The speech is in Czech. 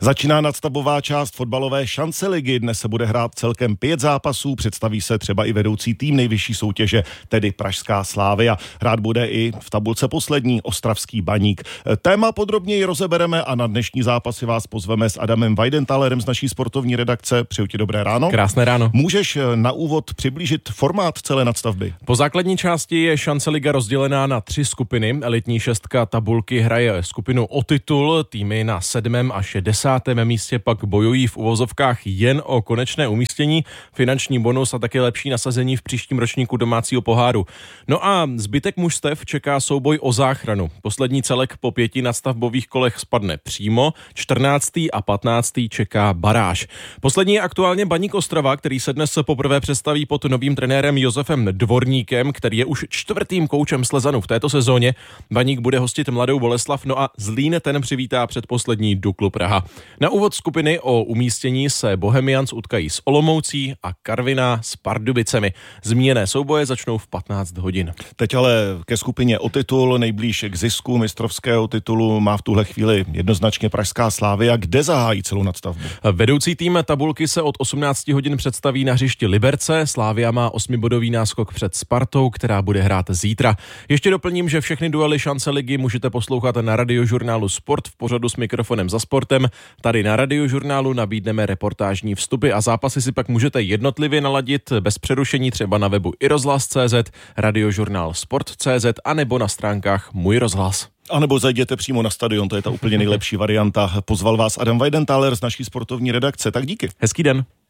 Začíná nadstavbová část fotbalové šance ligy. Dnes se bude hrát celkem 5 zápasů. Představí se třeba i vedoucí tým nejvyšší soutěže, tedy Pražská Slavia. Hrát bude i v tabulce poslední Ostravský Baník. Téma podrobněji rozebereme a na dnešní zápasy vás pozveme s Adamem Weidenthalerem z naší sportovní redakce. Přeju ti dobré ráno. Krásné ráno. Můžeš na úvod přiblížit formát celé nadstavby? Po základní části je šance liga rozdělená na 3 skupiny. Elitní šestka tabulky hraje skupinu o titul, týmy na 7. až 10. místě pak bojují v uvozovkách jen o konečné umístění, finanční bonus a také lepší nasazení v příštím ročníku domácího poháru. No a zbytek mužstev čeká souboj o záchranu. Poslední celek po 5 nadstavbových kolech spadne přímo, 14. a 15. čeká baráž. Poslední je aktuálně Baník Ostrava, který se dnes poprvé představí pod novým trenérem Josefem Dvorníkem, který je už 4. koučem Slezanu v této sezóně. Baník bude hostit Mladou Boleslav, no a Zlín ten přivítá předposlední Duklu Praha. Na úvod skupiny o umístění se Bohemians utkají s Olomoucí a Karviná s Pardubicemi. Zmíněné souboje začnou v 15 hodin. Teď ale ke skupině o titul, nejblíž k zisku mistrovského titulu má v tuhle chvíli jednoznačně Pražská Slavia. Kde zahájí celou nadstavbu? Vedoucí tým tabulky se od 18 hodin představí na hřišti Liberce. Slavia má 8bodový náskok před Spartou, která bude hrát zítra. Ještě doplním, že všechny duely šance ligy můžete poslouchat na Radiožurnálu Sport v pořadu S mikrofonem za sportem. Tady na Radiožurnálu nabídneme reportážní vstupy a zápasy si pak můžete jednotlivě naladit bez přerušení třeba na webu iRozhlas.cz, Radiožurnál Sport.cz a nebo na stránkách Můj rozhlas. A nebo zajděte přímo na stadion, to je ta úplně nejlepší varianta. Pozval vás Adam Weidenthaler z naší sportovní redakce, tak díky. Hezký den.